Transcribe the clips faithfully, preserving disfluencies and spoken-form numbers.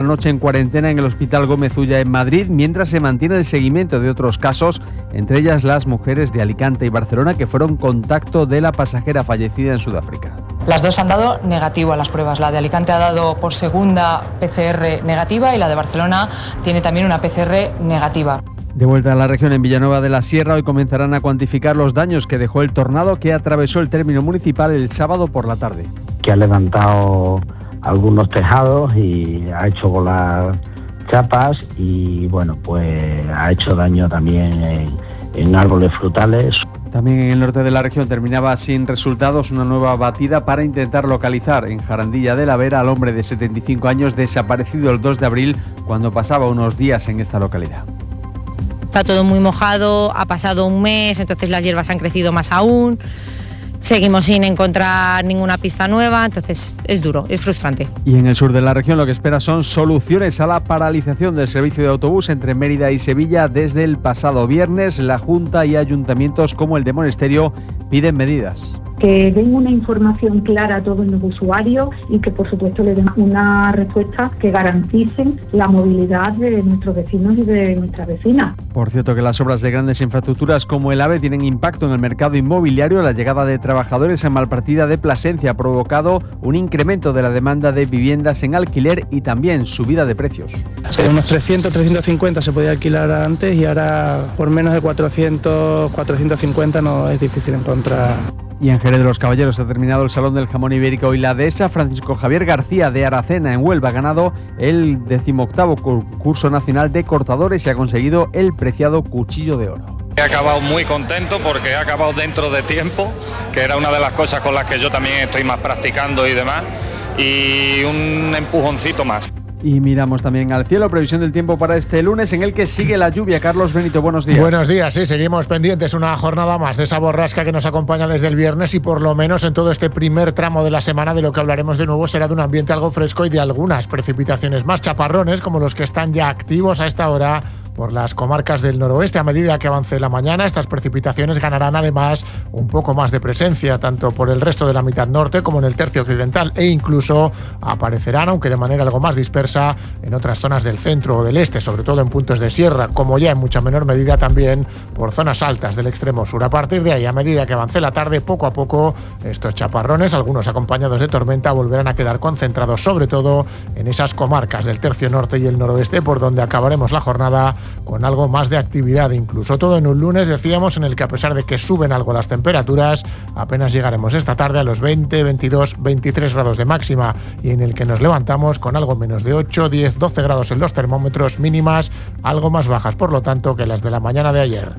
noche en cuarentena en el Hospital Gómez Ulla en Madrid, mientras se mantiene el seguimiento de otros casos, entre ellas las mujeres de Alicante y Barcelona que fueron contacto de la pasajera fallecida en Sudáfrica. Las dos han dado negativo a las pruebas. La de Alicante ha dado por segunda P C R negativa y la de Barcelona tiene también una P C R negativa. De vuelta a la región, en Villanueva de la Sierra, hoy comenzarán a cuantificar los daños que dejó el tornado que atravesó el término municipal el sábado por la tarde. Que ha levantado algunos tejados y ha hecho volar chapas y bueno, pues ha hecho daño también en, en árboles frutales. También en el norte de la región terminaba sin resultados una nueva batida para intentar localizar en Jarandilla de la Vera al hombre de setenta y cinco años desaparecido el dos de abril cuando pasaba unos días en esta localidad. Está todo muy mojado, ha pasado un mes, entonces las hierbas han crecido más aún. Seguimos sin encontrar ninguna pista nueva, entonces es duro, es frustrante. Y en el sur de la región lo que espera son soluciones a la paralización del servicio de autobús entre Mérida y Sevilla desde el pasado viernes. La Junta y ayuntamientos como el de Monesterio piden medidas. Que den una información clara a todos los usuarios y que por supuesto le den una respuesta que garanticen la movilidad de nuestros vecinos y de nuestras vecinas. Por cierto que las obras de grandes infraestructuras como el AVE tienen impacto en el mercado inmobiliario. La llegada de trabajadores en Malpartida de Plasencia ha provocado un incremento de la demanda de viviendas en alquiler y también subida de precios. Sí, unos trescientos, trescientos cincuenta se podía alquilar antes y ahora por menos de cuatrocientos, cuatrocientos cincuenta no es difícil encontrar. Y en Jerez de los Caballeros ha terminado el Salón del Jamón Ibérico y la Dehesa. Francisco Javier García de Aracena en Huelva ha ganado el decimoctavo concurso nacional de cortadores y ha conseguido el preciado Cuchillo de Oro. He acabado muy contento porque he acabado dentro de tiempo, que era una de las cosas con las que yo también estoy más practicando y demás, y un empujoncito más. Y miramos también al cielo, previsión del tiempo para este lunes en el que sigue la lluvia. Carlos Benito, buenos días. Buenos días, sí, seguimos pendientes una jornada más de esa borrasca que nos acompaña desde el viernes y por lo menos en todo este primer tramo de la semana de lo que hablaremos de nuevo será de un ambiente algo fresco y de algunas precipitaciones más, chaparrones como los que están ya activos a esta hora por las comarcas del noroeste. A medida que avance la mañana, estas precipitaciones ganarán además un poco más de presencia, tanto por el resto de la mitad norte como en el tercio occidental, e incluso aparecerán, aunque de manera algo más dispersa, en otras zonas del centro o del este, sobre todo en puntos de sierra, como ya en mucha menor medida también por zonas altas del extremo sur. A partir de ahí, a medida que avance la tarde, poco a poco, estos chaparrones, algunos acompañados de tormenta, volverán a quedar concentrados sobre todo en esas comarcas del tercio norte y el noroeste, por donde acabaremos la jornada con algo más de actividad, incluso todo en un lunes, decíamos, en el que a pesar de que suben algo las temperaturas, apenas llegaremos esta tarde a los veinte, veintidós, veintitrés grados de máxima y en el que nos levantamos con algo menos de ocho, diez, doce grados en los termómetros, mínimas algo más bajas, por lo tanto, que las de la mañana de ayer.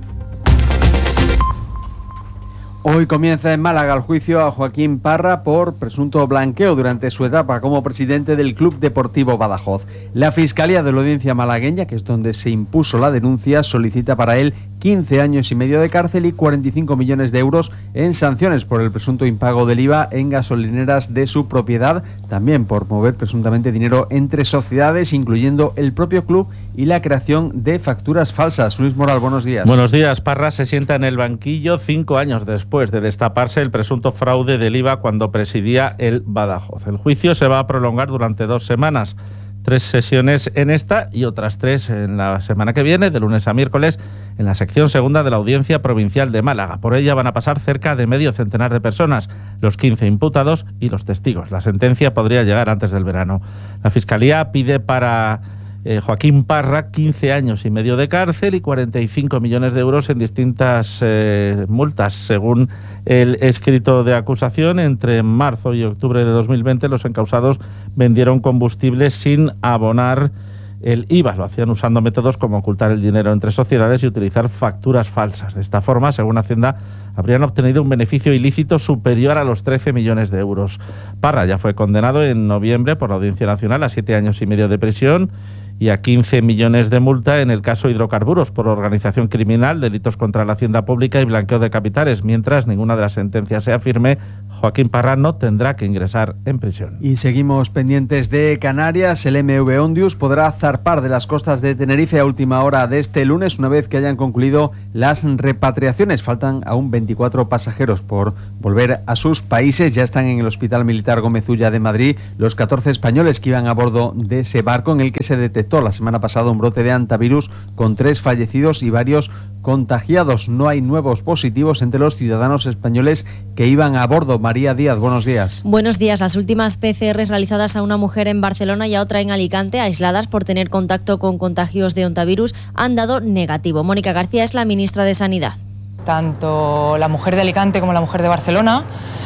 Hoy comienza en Málaga el juicio a Joaquín Parra por presunto blanqueo durante su etapa como presidente del Club Deportivo Badajoz. La Fiscalía de la Audiencia Malagueña, que es donde se impuso la denuncia, solicita para él quince años y medio de cárcel y cuarenta y cinco millones de euros en sanciones por el presunto impago del I V A en gasolineras de su propiedad, también por mover presuntamente dinero entre sociedades, incluyendo el propio club y la creación de facturas falsas. Luis Moral, buenos días. Buenos días. Parra se sienta en el banquillo cinco años después de destaparse el presunto fraude del I V A cuando presidía el Badajoz. El juicio se va a prolongar durante dos semanas. Tres sesiones en esta y otras tres en la semana que viene, de lunes a miércoles, en la sección segunda de la Audiencia Provincial de Málaga. Por ella van a pasar cerca de medio centenar de personas, los quince imputados y los testigos. La sentencia podría llegar antes del verano. La Fiscalía pide para eh, Joaquín Parra quince años y medio de cárcel y cuarenta y cinco millones de euros en distintas eh, multas. Según el escrito de acusación, entre marzo y octubre de dos mil veinte los encausados vendieron combustible sin abonar el I V A. Lo hacían usando métodos como ocultar el dinero entre sociedades y utilizar facturas falsas. De esta forma, según Hacienda, habrían obtenido un beneficio ilícito superior a los trece millones de euros. Parra ya fue condenado en noviembre por la Audiencia Nacional a siete años y medio de prisión y a quince millones de multa en el caso hidrocarburos por organización criminal, delitos contra la hacienda pública y blanqueo de capitales. Mientras ninguna de las sentencias sea firme, Joaquín Parra no tendrá que ingresar en prisión. Y seguimos pendientes de Canarias. El M V Ondius podrá zarpar de las costas de Tenerife a última hora de este lunes, una vez que hayan concluido las repatriaciones. Faltan aún veinticuatro pasajeros por volver a sus países. Ya están en el Hospital Militar Gómez Ulla de Madrid los catorce españoles que iban a bordo de ese barco en el que se detectó la semana pasada un brote de hantavirus con tres fallecidos y varios contagiados. No hay nuevos positivos entre los ciudadanos españoles que iban a bordo. María Díaz, buenos días. Buenos días. Las últimas P C R realizadas a una mujer en Barcelona y a otra en Alicante, aisladas por tener contacto con contagios de hantavirus, han dado negativo. Mónica García es la ministra de Sanidad. Tanto la mujer de Alicante como la mujer de Barcelona,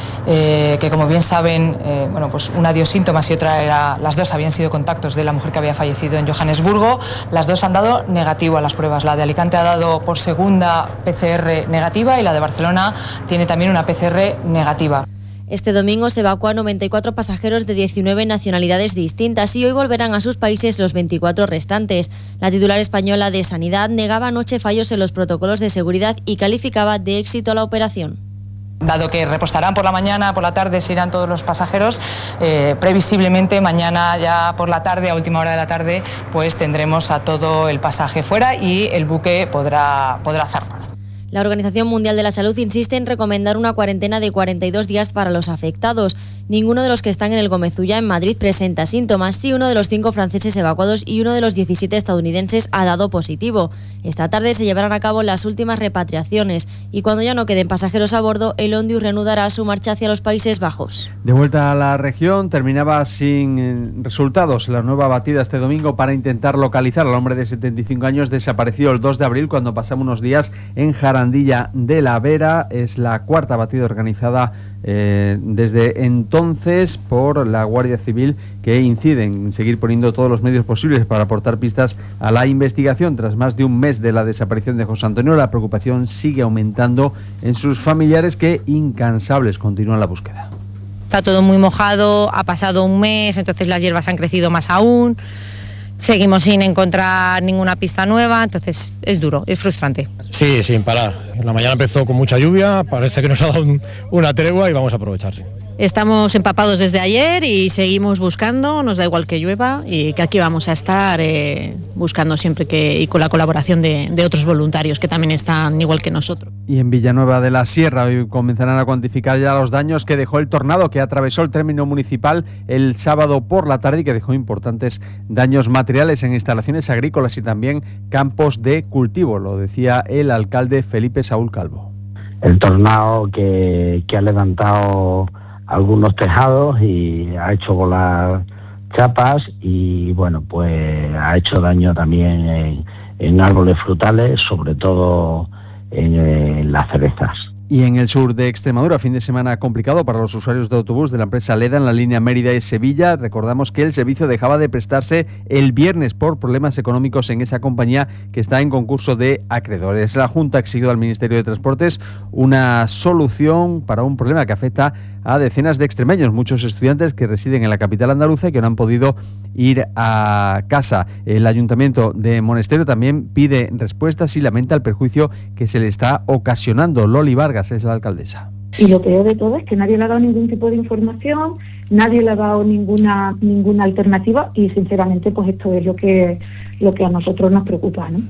Eh, que como bien saben, eh, bueno, pues una dio síntomas y otra era, las dos habían sido contactos de la mujer que había fallecido en Johannesburgo. Las dos han dado negativo a las pruebas. La de Alicante ha dado por segunda P C R negativa y la de Barcelona tiene también una P C R negativa. Este domingo se evacuan noventa y cuatro pasajeros de diecinueve nacionalidades distintas y hoy volverán a sus países los veinticuatro restantes. La titular española de Sanidad negaba anoche fallos en los protocolos de seguridad y calificaba de éxito la operación. Dado que repostarán por la mañana, por la tarde se irán todos los pasajeros, eh, previsiblemente mañana ya por la tarde, a última hora de la tarde, pues tendremos a todo el pasaje fuera y el buque podrá, podrá zarpar. La Organización Mundial de la Salud insiste en recomendar una cuarentena de cuarenta y dos días para los afectados. Ninguno de los que están en el Gómez Ulla en Madrid presenta síntomas. Sí, uno de los cinco franceses evacuados y uno de los diecisiete estadounidenses ha dado positivo. Esta tarde se llevarán a cabo las últimas repatriaciones y cuando ya no queden pasajeros a bordo, el Ondius reanudará su marcha hacia los Países Bajos. De vuelta a la región, terminaba sin resultados la nueva batida este domingo para intentar localizar al hombre de setenta y cinco años desaparecido el dos de abril cuando pasamos unos días en Jarandilla de la Vera. Es la cuarta batida organizada Eh, desde entonces por la Guardia Civil, que incide en seguir poniendo todos los medios posibles para aportar pistas a la investigación. Tras más de un mes de la desaparición de José Antonio, la preocupación sigue aumentando en sus familiares, que incansables continúan la búsqueda. Está todo muy mojado, ha pasado un mes, entonces las hierbas han crecido más aún. Seguimos sin encontrar ninguna pista nueva, entonces es duro, es frustrante. Sí, sin parar. La mañana empezó con mucha lluvia, parece que nos ha dado un, una tregua y vamos a aprovecharse. Estamos empapados desde ayer y seguimos buscando, nos da igual que llueva y que aquí vamos a estar eh, buscando siempre que y con la colaboración de, de otros voluntarios que también están igual que nosotros. Y en Villanueva de la Sierra hoy comenzarán a cuantificar ya los daños que dejó el tornado que atravesó el término municipal el sábado por la tarde y que dejó importantes daños materiales en instalaciones agrícolas y también campos de cultivo, lo decía el alcalde Felipe Saúl Calvo. El tornado que, que ha levantado algunos tejados y ha hecho volar chapas y bueno, pues ha hecho daño también en, en árboles frutales, sobre todo en, en las cerezas. Y en el sur de Extremadura, fin de semana complicado para los usuarios de autobús de la empresa Leda en la línea Mérida y Sevilla. Recordamos que el servicio dejaba de prestarse el viernes por problemas económicos en esa compañía que está en concurso de acreedores. La Junta ha exigido al Ministerio de Transportes una solución para un problema que afecta a decenas de extremeños, muchos estudiantes que residen en la capital andaluza y que no han podido ir a casa. El Ayuntamiento de Monesterio también pide respuestas y lamenta el perjuicio que se le está ocasionando. Loli Vargas es la alcaldesa. Y lo peor de todo es que nadie le ha dado ningún tipo de información, nadie le ha dado ninguna ninguna alternativa y sinceramente pues esto es lo que lo que a nosotros nos preocupa, ¿no?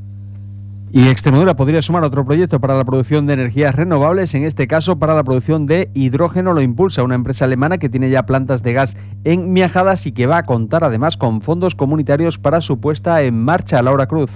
Y Extremadura podría sumar otro proyecto para la producción de energías renovables, en este caso para la producción de hidrógeno. Lo impulsa una empresa alemana que tiene ya plantas de gas en Miajadas y que va a contar además con fondos comunitarios para su puesta en marcha. Laura Cruz.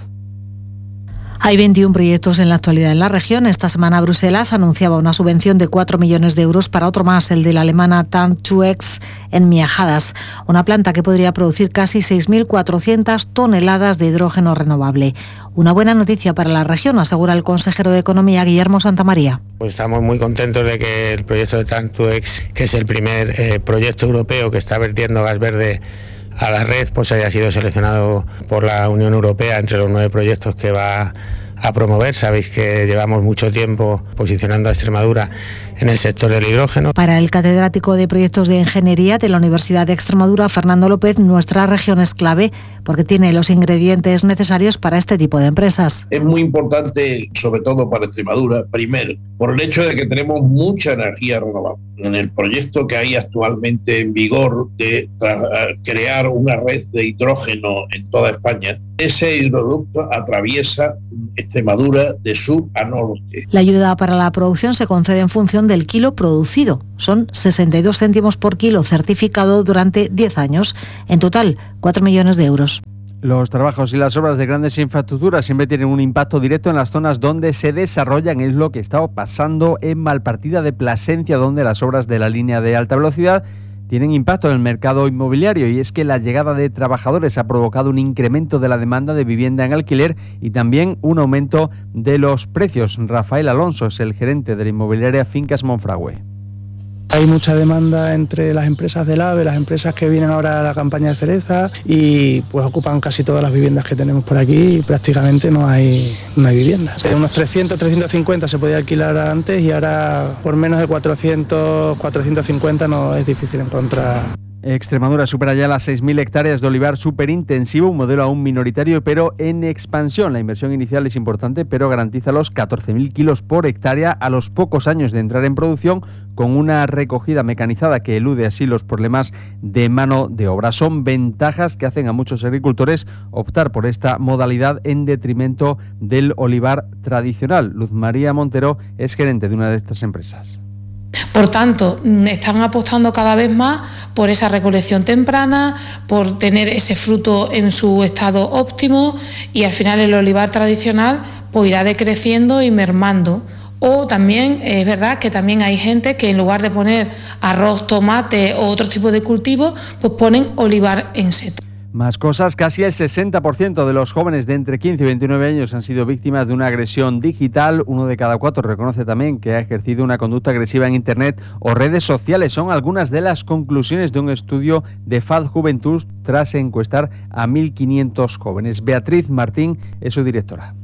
Hay veintiún proyectos en la actualidad en la región. Esta semana Bruselas anunciaba una subvención de cuatro millones de euros para otro más, el de la alemana Turn to X en Miajadas, una planta que podría producir casi seis mil cuatrocientas toneladas de hidrógeno renovable. Una buena noticia para la región, asegura el consejero de Economía, Guillermo Santamaría. Pues estamos muy contentos de que el proyecto de Turn to X, que es el primer eh, proyecto europeo que está vertiendo gas verde a la red, pues haya sido seleccionado por la Unión Europea entre los nueve proyectos que va a promover. Sabéis que llevamos mucho tiempo posicionando a Extremadura en el sector del hidrógeno. Para el catedrático de Proyectos de Ingeniería de la Universidad de Extremadura, Fernando López, nuestra región es clave porque tiene los ingredientes necesarios para este tipo de empresas. Es muy importante, sobre todo para Extremadura, primero, por el hecho de que tenemos mucha energía renovable. En el proyecto que hay actualmente en vigor de tra- crear una red de hidrógeno en toda España, ese hidroducto atraviesa Extremadura de sur a norte. La ayuda para la producción se concede en función del kilo producido. Son sesenta y dos céntimos por kilo certificado durante diez años. En total, cuatro millones de euros. Los trabajos y las obras de grandes infraestructuras siempre tienen un impacto directo en las zonas donde se desarrollan. Es lo que está pasando en Malpartida de Plasencia, donde las obras de la línea de alta velocidad tienen impacto en el mercado inmobiliario, y es que la llegada de trabajadores ha provocado un incremento de la demanda de vivienda en alquiler y también un aumento de los precios. Rafael Alonso es el gerente de la inmobiliaria Fincas Monfragüe. Hay mucha demanda entre las empresas del AVE, las empresas que vienen ahora a la campaña de cereza, y pues ocupan casi todas las viviendas que tenemos por aquí y prácticamente no hay, no hay viviendas. De unos trescientos, trescientos cincuenta se podía alquilar antes y ahora por menos de cuatrocientos, cuatrocientos cincuenta no es difícil encontrar. Extremadura supera ya las seis mil hectáreas de olivar superintensivo, un modelo aún minoritario pero en expansión. La inversión inicial es importante, pero garantiza los catorce mil kilos por hectárea a los pocos años de entrar en producción, con una recogida mecanizada que elude así los problemas de mano de obra. Son ventajas que hacen a muchos agricultores optar por esta modalidad en detrimento del olivar tradicional. Luz María Montero es gerente de una de estas empresas. Por tanto, están apostando cada vez más por esa recolección temprana, por tener ese fruto en su estado óptimo, y al final el olivar tradicional pues irá decreciendo y mermando. O también es verdad que también hay gente que en lugar de poner arroz, tomate o otro tipo de cultivo, pues ponen olivar en seto. Más cosas, casi el sesenta por ciento de los jóvenes de entre quince y veintinueve años han sido víctimas de una agresión digital. Uno de cada cuatro reconoce también que ha ejercido una conducta agresiva en Internet o redes sociales. Son algunas de las conclusiones de un estudio de F A D Juventud tras encuestar a mil quinientos jóvenes. Beatriz Martín es su directora.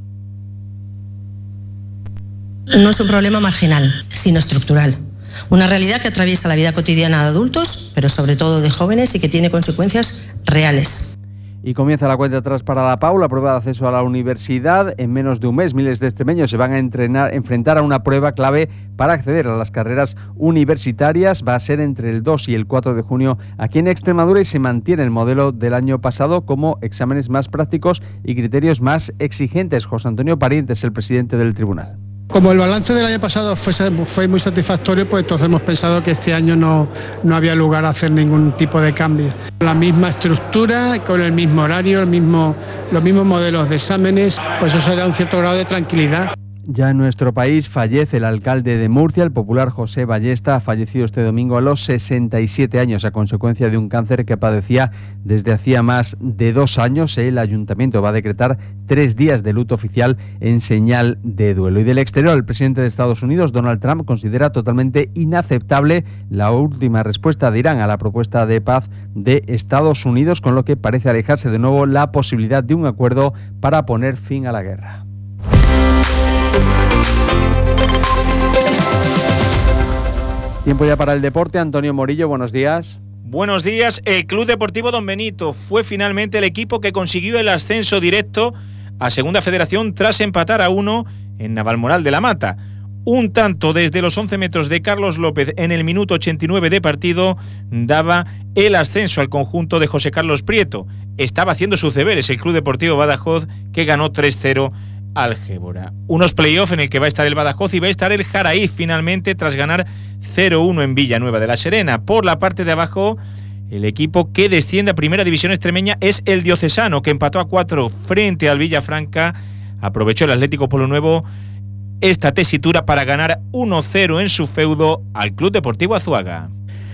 No es un problema marginal, sino estructural. Una realidad que atraviesa la vida cotidiana de adultos, pero sobre todo de jóvenes, y que tiene consecuencias reales. Y comienza la cuenta atrás para la PAU, la prueba de acceso a la universidad. En menos de un mes, miles de extremeños se van a entrenar, enfrentar a una prueba clave para acceder a las carreras universitarias. Va a ser entre el dos y el cuatro de junio aquí en Extremadura, y se mantiene el modelo del año pasado, como exámenes más prácticos y criterios más exigentes. José Antonio Parientes, el presidente del tribunal. Como el balance del año pasado fue, fue muy satisfactorio, pues entonces hemos pensado que este año no, no había lugar a hacer ningún tipo de cambio. La misma estructura, con el mismo horario, el mismo, los mismos modelos de exámenes, pues eso da un cierto grado de tranquilidad. Ya en nuestro país fallece el alcalde de Murcia, el popular José Ballesta. Ha fallecido este domingo a los sesenta y siete años a consecuencia de un cáncer que padecía desde hacía más de dos años. El ayuntamiento va a decretar tres días de luto oficial en señal de duelo. Y del exterior, el presidente de Estados Unidos, Donald Trump, considera totalmente inaceptable la última respuesta de Irán a la propuesta de paz de Estados Unidos, con lo que parece alejarse de nuevo la posibilidad de un acuerdo para poner fin a la guerra. Tiempo ya para el deporte. Antonio Morillo, buenos días. Buenos días. El Club Deportivo Don Benito fue finalmente el equipo que consiguió el ascenso directo a Segunda Federación tras empatar a uno en Navalmoral de la Mata. Un tanto desde los once metros de Carlos López en el minuto ochenta y nueve de partido daba el ascenso al conjunto de José Carlos Prieto. Estaba haciendo sus deberes el Club Deportivo Badajoz, que ganó tres cero al Gébora. Unos playoffs en el que va a estar el Badajoz y va a estar el Jaraíz finalmente tras ganar cero uno en Villanueva de la Serena. Por la parte de abajo, el equipo que desciende a Primera División extremeña es el Diocesano, que empató a cuatro frente al Villafranca. Aprovechó el Atlético Polo Nuevo esta tesitura para ganar uno cero en su feudo al Club Deportivo Azuaga.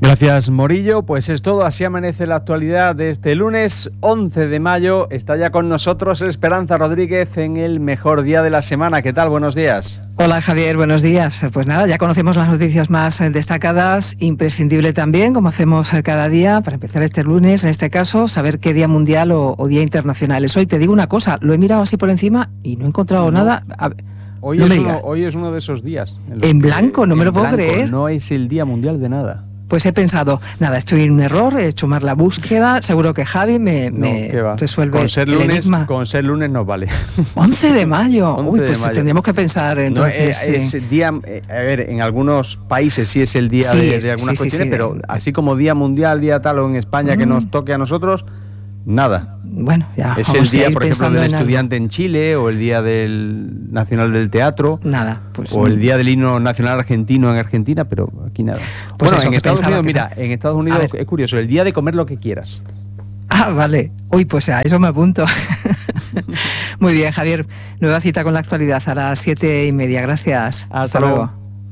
Gracias, Morillo. Pues es todo, así amanece la actualidad de este lunes once de mayo. Está ya con nosotros Esperanza Rodríguez en el mejor día de la semana. ¿Qué tal? Buenos días. Hola, Javier, buenos días. Pues nada, ya conocemos las noticias más destacadas. Imprescindible también, como hacemos cada día, para empezar este lunes, en este caso, saber qué día mundial o, o día internacional es hoy. Te digo una cosa, lo he mirado así por encima y no he encontrado no. nada. A ver, hoy, no es uno, hoy es uno de esos días. En, en blanco, no me lo puedo blanco, creer. No es el día mundial de nada. Pues he pensado, nada, estoy en un error, he hecho mal la búsqueda, seguro que Javi me, no, me resuelve con ser el lunes, enigma. Con ser lunes nos vale. once de mayo. once Uy, de pues mayo. Tendríamos que pensar entonces. No, es, es día, a ver, en algunos países sí es el día sí, de, de algunas sí, cuestiones, sí, sí, pero de, así como día mundial, día tal o en España mm. que nos toque a nosotros, nada. Bueno, ya. Es el día, por ejemplo, del en estudiante algo. en Chile, o el día del Nacional del Teatro. Nada. Pues, o el día del himno nacional argentino en Argentina, pero aquí nada. Pues bueno, eso, en Estados Unidos, que... mira, en Estados Unidos es curioso, el día de comer lo que quieras. Ah, vale. Uy, pues a eso me apunto. Muy bien, Javier. Nueva cita con la actualidad a las siete y media. Gracias. Hasta, Hasta luego.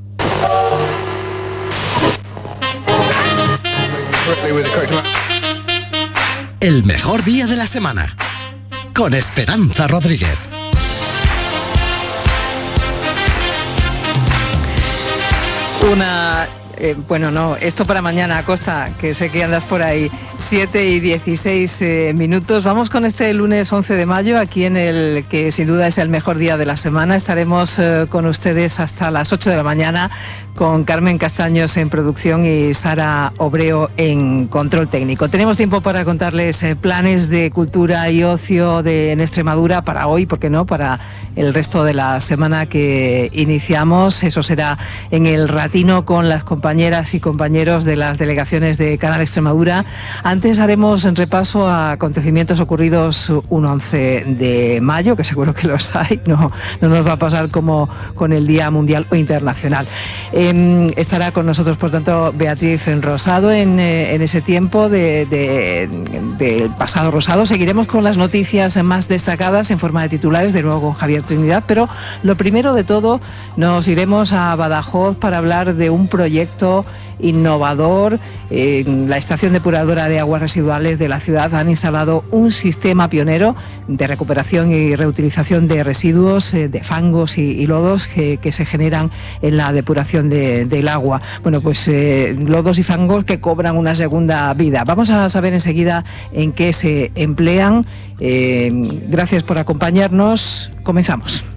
luego. El mejor día de la semana, con Esperanza Rodríguez. Una... Eh, bueno, no, esto para mañana, Costa, que sé que andas por ahí. siete y dieciséis eh, minutos. Vamos con este lunes once de mayo, aquí en el que sin duda es el mejor día de la semana. Estaremos eh, con ustedes hasta las ocho de la mañana, con Carmen Castaños en producción y Sara Obreo en control técnico. Tenemos tiempo para contarles eh, planes de cultura y ocio de, en Extremadura para hoy, ¿por qué no?, para el resto de la semana que iniciamos. Eso será en el ratino con las compañeras y compañeros de las delegaciones de Canal Extremadura. Antes haremos un repaso a acontecimientos ocurridos un once de mayo, que seguro que los hay, no, no nos va a pasar como con el Día Mundial o Internacional. Eh, estará con nosotros, por tanto, Beatriz Rosado en, eh, en ese tiempo de, de, de pasado rosado. Seguiremos con las noticias más destacadas en forma de titulares, de nuevo con Javier Trinidad, pero lo primero de todo nos iremos a Badajoz para hablar de un proyecto innovador. En la estación depuradora de aguas residuales de la ciudad han instalado un sistema pionero de recuperación y reutilización de residuos, eh, de fangos y, y lodos que, que se generan en la depuración de, del agua. Bueno, pues eh, lodos y fangos que cobran una segunda vida. Vamos a saber enseguida en qué se emplean. Eh, gracias por acompañarnos. Comenzamos.